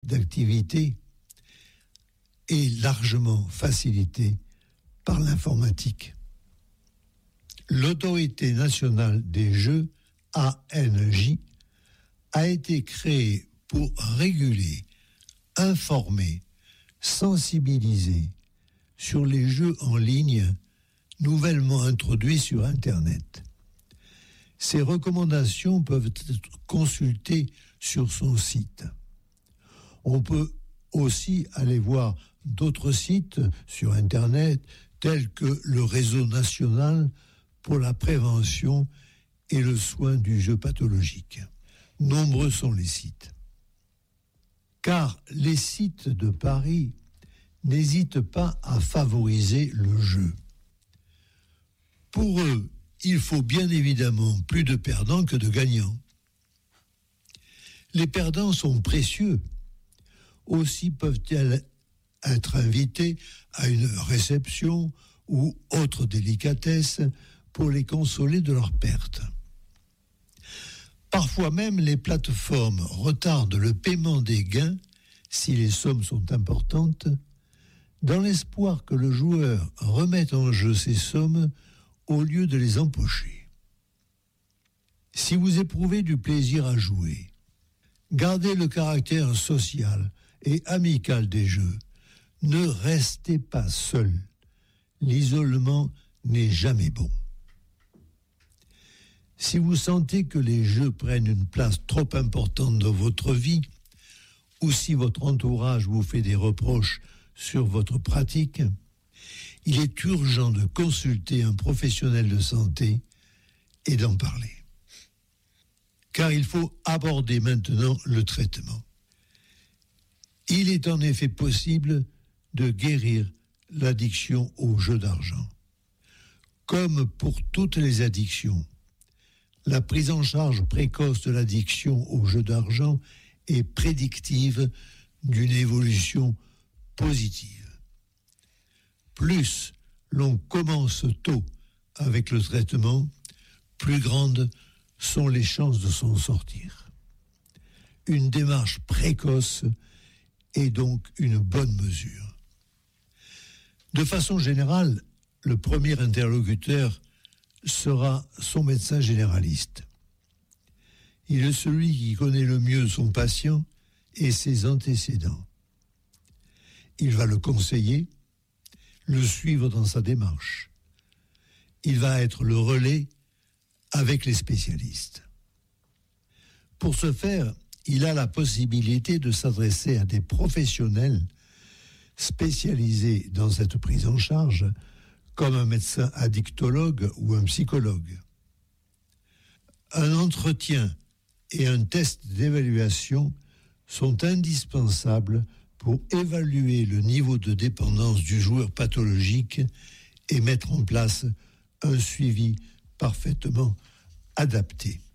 d'activité est largement facilité par l'informatique. L'Autorité nationale des jeux, ANJ, a été créée pour réguler, informer, sensibiliser sur les jeux en ligne nouvellement introduits sur Internet. Ces recommandations peuvent être consultées sur son site. On peut aussi aller voir d'autres sites sur Internet tels que le Réseau national pour la prévention et le soin du jeu pathologique. Nombreux sont les sites. Car les sites de paris n'hésitent pas à favoriser le jeu. Pour eux, il faut bien évidemment plus de perdants que de gagnants. Les perdants sont précieux. Aussi peuvent-elles être invités à une réception ou autre délicatesse pour les consoler de leur perte. Parfois même, les plateformes retardent le paiement des gains, si les sommes sont importantes, dans l'espoir que le joueur remette en jeu ces sommes au lieu de les empocher. Si vous éprouvez du plaisir à jouer, gardez le caractère social et amical des jeux. Ne restez pas seul. L'isolement n'est jamais bon. Si vous sentez que les jeux prennent une place trop importante dans votre vie, ou si votre entourage vous fait des reproches sur votre pratique, il est urgent de consulter un professionnel de santé et d'en parler. Car il faut aborder maintenant le traitement. Il est en effet possible de guérir l'addiction aux jeux d'argent. Comme pour toutes les addictions, la prise en charge précoce de l'addiction aux jeux d'argent est prédictive d'une évolution positive. Plus l'on commence tôt avec le traitement, plus grandes sont les chances de s'en sortir. Une démarche précoce est donc une bonne mesure. De façon générale, le premier interlocuteur sera son médecin généraliste. Il est celui qui connaît le mieux son patient et ses antécédents. Il va le conseiller, le suivre dans sa démarche. Il va être le relais avec les spécialistes. Pour ce faire, il a la possibilité de s'adresser à des professionnels spécialisés dans cette prise en charge, comme un médecin addictologue ou un psychologue. Un entretien et un test d'évaluation sont indispensables pour évaluer le niveau de dépendance du joueur pathologique et mettre en place un suivi parfaitement adapté.